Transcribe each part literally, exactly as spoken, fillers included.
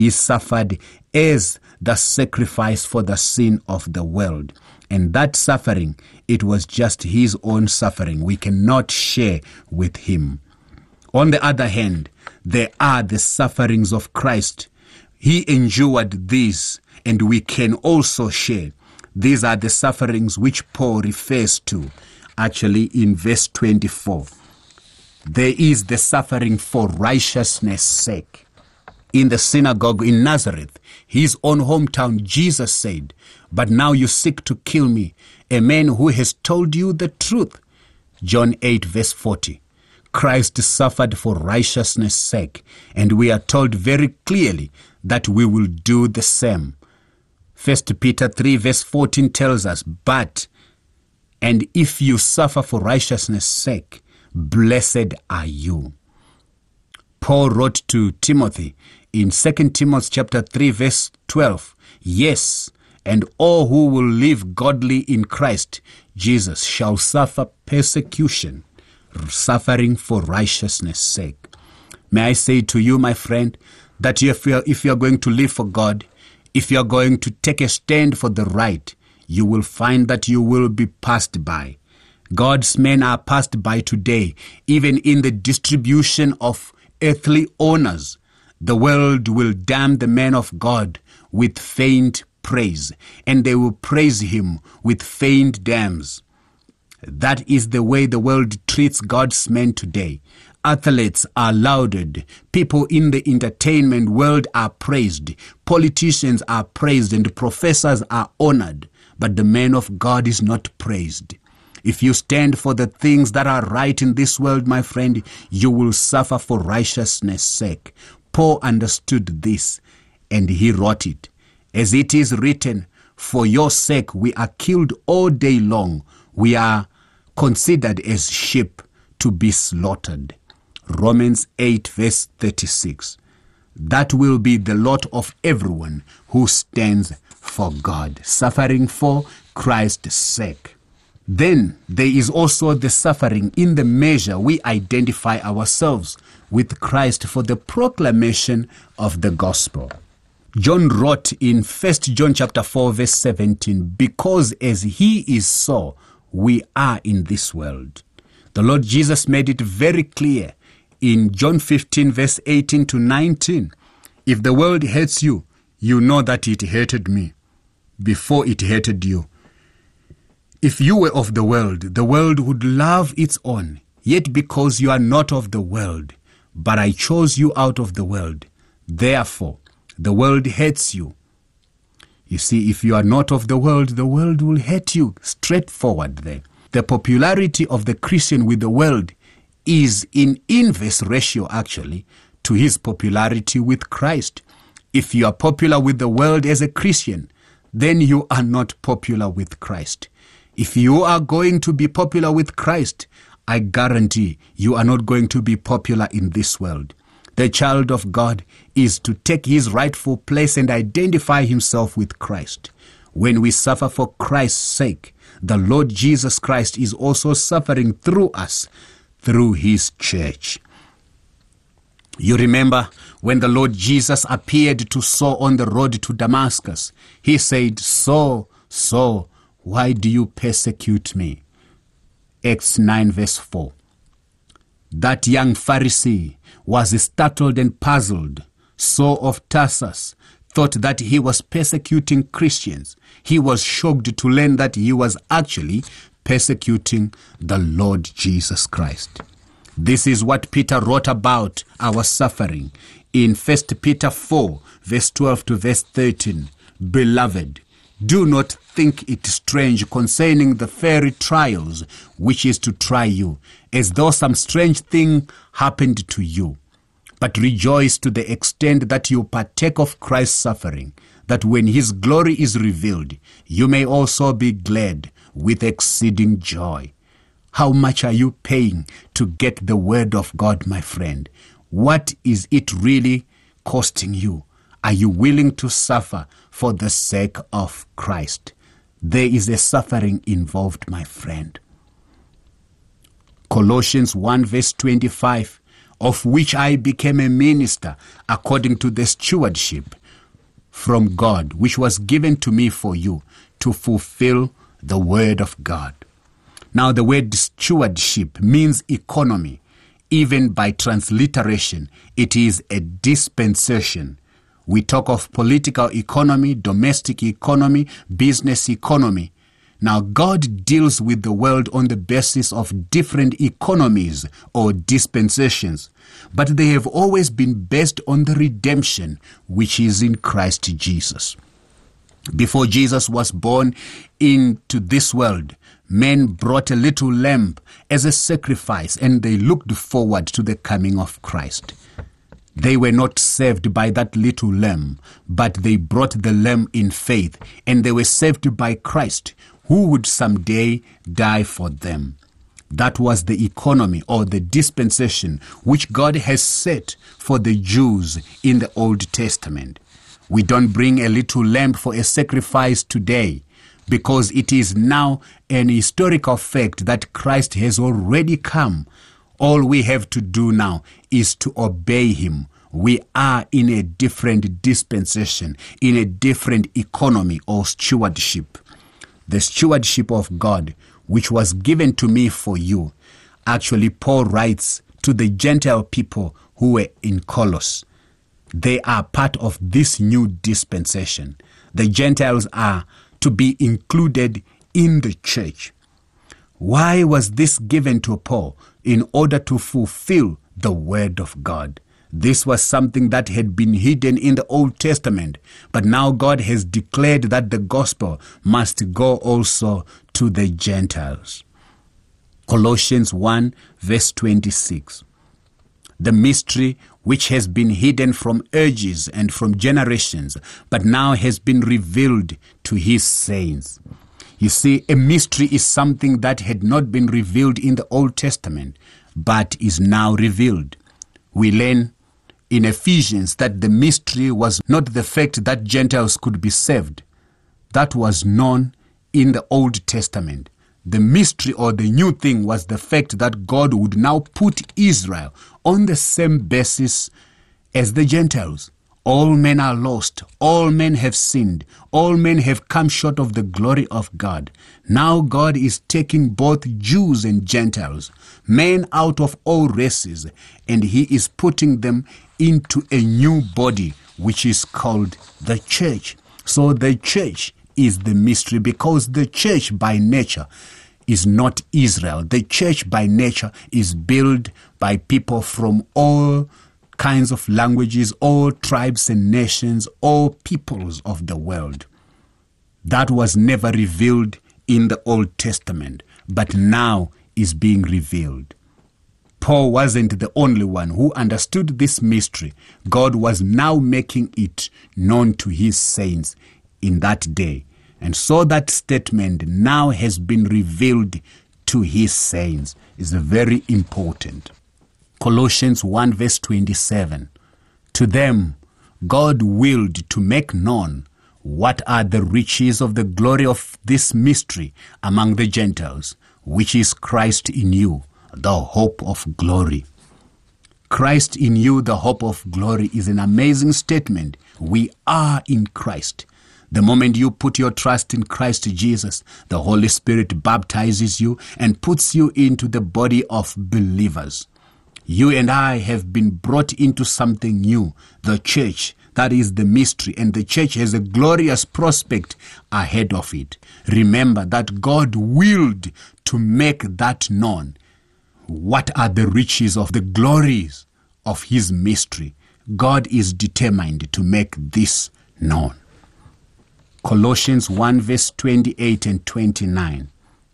He suffered as the sacrifice for the sin of the world. And that suffering, it was just his own suffering. We cannot share with him. On the other hand, there are the sufferings of Christ. He endured these, and we can also share. These are the sufferings which Paul refers to, actually in verse twenty-four. There is the suffering for righteousness' sake. In the synagogue in Nazareth, his own hometown, Jesus said, "But now you seek to kill me, a man who has told you the truth." John eight verse forty. Christ suffered for righteousness' sake, and we are told very clearly that we will do the same. First Peter three verse fourteen tells us, "But, and if you suffer for righteousness' sake, blessed are you." Paul wrote to Timothy in Second Timothy chapter three verse twelve, "Yes, and all who will live godly in Christ Jesus shall suffer persecution, suffering for righteousness' sake." May I say to you, my friend, that if you are, if you are going to live for God, if you are going to take a stand for the right, you will find that you will be passed by. God's men are passed by today, even in the distribution of earthly honors. The world will damn the man of God with feigned praise, and they will praise him with feigned damns. That is the way the world treats God's men today. Athletes are lauded. People in the entertainment world are praised. Politicians are praised, and professors are honored. But the man of God is not praised. If you stand for the things that are right in this world, my friend, you will suffer for righteousness' sake. Paul understood this, and he wrote it. As it is written, "For your sake we are killed all day long. We are considered as sheep to be slaughtered." Romans eight verse thirty-six. That will be the lot of everyone who stands for God, suffering for Christ's sake. Then there is also the suffering in the measure we identify ourselves with Christ for the proclamation of the gospel. John wrote in First John chapter four verse seventeen, "Because as he is so, we are in this world." The Lord Jesus made it very clear in John fifteen verse eighteen to nineteen. "If the world hates you, you know that it hated me before it hated you. If you were of the world, the world would love its own. Yet because you are not of the world, but I chose you out of the world, therefore the world hates you." You see, if you are not of the world, the world will hate you. Straightforward there. The popularity of the Christian with the world is in inverse ratio, actually, to his popularity with Christ. If you are popular with the world as a Christian, then you are not popular with Christ. If you are going to be popular with Christ, I guarantee you are not going to be popular in this world. The child of God is to take his rightful place and identify himself with Christ. When we suffer for Christ's sake, the Lord Jesus Christ is also suffering through us, through his church. You remember when the Lord Jesus appeared to Saul on the road to Damascus, he said, "Saul, Saul, why do you persecute me?" Acts nine verse four. That young Pharisee was startled and puzzled. Saul of Tarsus thought that he was persecuting Christians. He was shocked to learn that he was actually persecuting the Lord Jesus Christ. This is what Peter wrote about our suffering in First Peter four verse twelve to verse thirteen. "Beloved, do not think it strange concerning the fiery trials which is to try you, as though some strange thing happened to you. But rejoice to the extent that you partake of Christ's suffering, that when his glory is revealed, you may also be glad with exceeding joy." How much are you paying to get the word of God, my friend? What is it really costing you? Are you willing to suffer for the sake of Christ? There is a suffering involved, my friend. Colossians one verse twenty-five of which I became a minister according to the stewardship from God, which was given to me for you to fulfill the word of God. Now, the word stewardship means economy. Even by transliteration, it is a dispensation. We talk of political economy, domestic economy, business economy. Now, God deals with the world on the basis of different economies or dispensations, but they have always been based on the redemption which is in Christ Jesus. Before Jesus was born into this world, men brought a little lamb as a sacrifice, and they looked forward to the coming of Christ. They were not saved by that little lamb, but they brought the lamb in faith, and they were saved by Christ, who would someday die for them. That was the economy or the dispensation which God has set for the Jews in the Old Testament. We don't bring a little lamb for a sacrifice today, because it is now an historical fact that Christ has already come. All we have to do now is to obey him. We are in a different dispensation, in a different economy or stewardship. The stewardship of God, which was given to me for you. Actually, Paul writes to the Gentile people who were in Colossus. They are part of this new dispensation. The Gentiles are to be included in the church. Why was this given to Paul? In order to fulfill the word of God. This was something that had been hidden in the Old Testament, but now God has declared that the gospel must go also to the Gentiles. Colossians one verse twenty-six. The mystery which has been hidden from ages and from generations, but now has been revealed to his saints. You see, a mystery is something that had not been revealed in the Old Testament, but is now revealed. We learn in Ephesians that the mystery was not the fact that Gentiles could be saved. That was known in the Old Testament. The mystery or the new thing was the fact that God would now put Israel on the same basis as the Gentiles. All men are lost. All men have sinned. All men have come short of the glory of God. Now God is taking both Jews and Gentiles, men out of all races, and he is putting them into a new body, which is called the church. So the church is the mystery, because the church by nature is not Israel. The church by nature is built by people from all kinds of languages, all tribes and nations, all peoples of the world. That was never revealed in the Old Testament, but now is being revealed. Paul wasn't the only one who understood this mystery. God was now making it known to his saints in that day. And so that statement now has been revealed to his saints is very important. Colossians one verse twenty-seven. To them God willed to make known what are the riches of the glory of this mystery among the Gentiles, which is Christ in you, the hope of glory. Christ in you, the hope of glory, is an amazing statement. We are in Christ. The moment you put your trust in Christ Jesus, the Holy Spirit baptizes you and puts you into the body of believers. You and I have been brought into something new, the church. That is the mystery, and the church has a glorious prospect ahead of it. Remember that God willed to make that known. What are the riches of the glories of his mystery? God is determined to make this known. Colossians one verse twenty-eight and twenty-nine.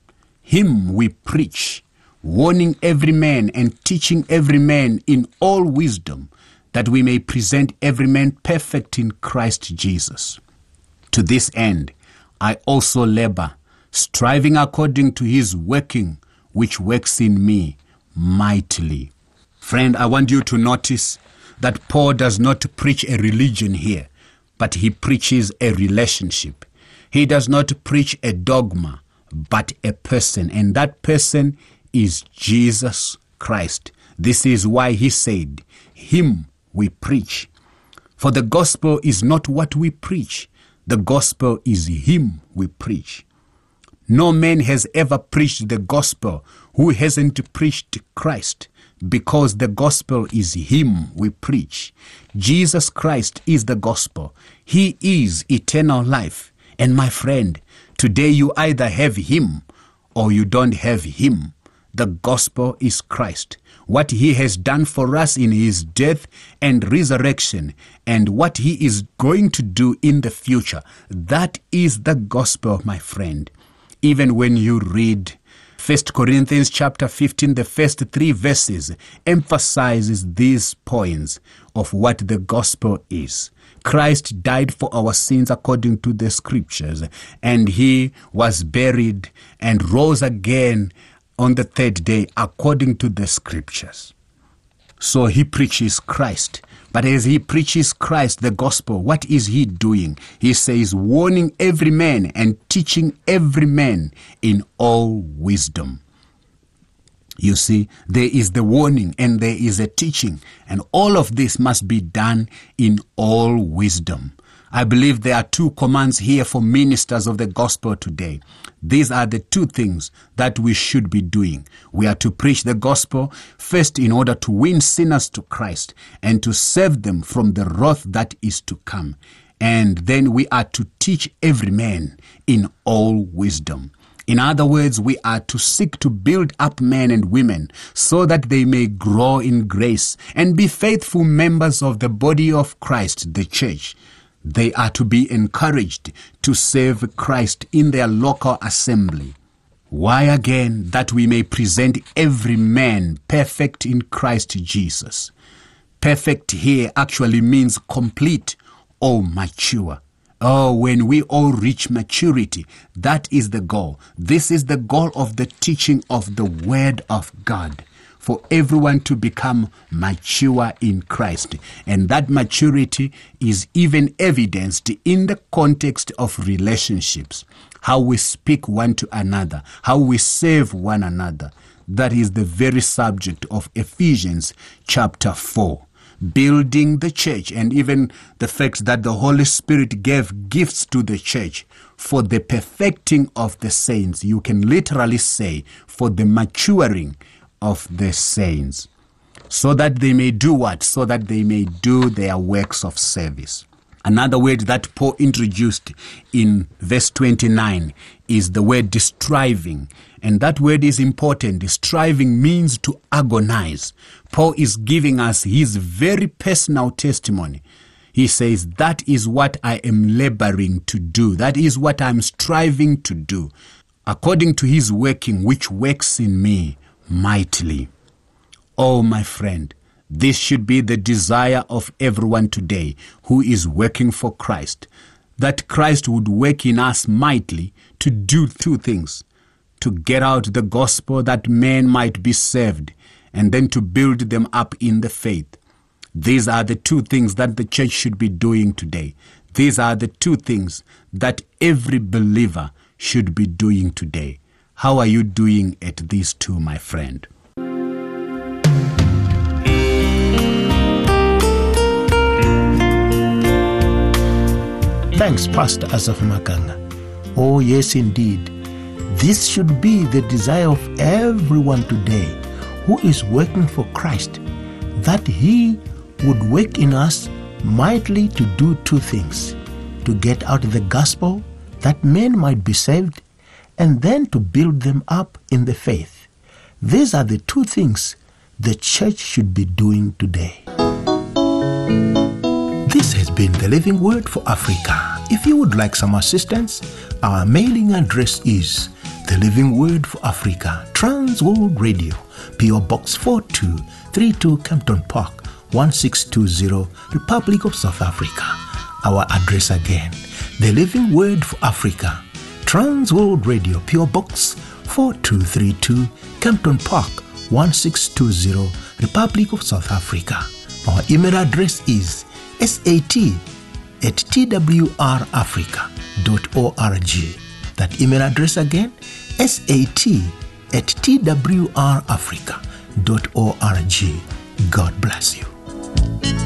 Him we preach, warning every man and teaching every man in all wisdom, that we may present every man perfect in Christ Jesus. To this end, I also labor, striving according to his working, which works in me mightily. Friend, I want you to notice that Paul does not preach a religion here, but he preaches a relationship. He does not preach a dogma, but a person, and that person is Jesus Christ. This is why he said, him we preach. For the gospel is not what we preach. The gospel is him we preach. No man has ever preached the gospel who hasn't preached Christ, because the gospel is him we preach. Jesus Christ is the gospel. He is eternal life. And my friend, today you either have him or you don't have him. The gospel is Christ, what he has done for us in his death and resurrection, and what he is going to do in the future. That is the gospel, my friend. Even when you read First Corinthians chapter fifteen, the first three verses emphasizes these points of what the gospel is. Christ died for our sins according to the scriptures, and he was buried and rose again on the third day according to the scriptures. So he preaches Christ. But as he preaches Christ, the gospel, what is he doing? He says, warning every man and teaching every man in all wisdom. You see, there is the warning and there is a teaching, and all of this must be done in all wisdom. I believe there are two commands here for ministers of the gospel today. These are the two things that we should be doing. We are to preach the gospel first in order to win sinners to Christ and to save them from the wrath that is to come. And then we are to teach every man in all wisdom. In other words, we are to seek to build up men and women so that they may grow in grace and be faithful members of the body of Christ, the church. They are to be encouraged to serve Christ in their local assembly. Why again? That we may present every man perfect in Christ Jesus. Perfect here actually means complete or mature. Oh, when we all reach maturity, that is the goal. This is the goal of the teaching of the Word of God, for everyone to become mature in Christ. And that maturity is even evidenced in the context of relationships, how we speak one to another, how we serve one another. That is the very subject of Ephesians chapter four. Building the church, and even the fact that the Holy Spirit gave gifts to the church for the perfecting of the saints. You can literally say for the maturing of the saints, so that they may do what? So that they may do their works of service. Another word that Paul introduced in verse twenty-nine is the word striving. And that word is important. Striving means to agonize. Paul is giving us his very personal testimony. He says, that is what I am laboring to do. That is what I'm striving to do, according to his working, which works in me mightily. Oh, my friend, this should be the desire of everyone today who is working for Christ, that Christ would work in us mightily to do two things: to get out the gospel that men might be saved, and then to build them up in the faith. These are the two things that the church should be doing today. These are the two things that every believer should be doing today. How are you doing at these two, my friend? Thanks, Pastor Asaph Makanga. Oh, yes, indeed. This should be the desire of everyone today who is working for Christ, that he would work in us mightily to do two things: to get out the gospel that men might be saved, and then to build them up in the faith. These are the two things the church should be doing today. This has been the Living Word for Africa. If you would like some assistance, our mailing address is The Living Word for Africa, Transworld Radio, P O Box four two three two, Kempton Park, one six two zero, Republic of South Africa. Our address again, The Living Word for Africa, Transworld Radio, P O Box four two three two, Kempton Park, one six two zero, Republic of South Africa. Our email address is sat at twrafrica dot org. That email address again, sat at twrafrica dot org. God bless you.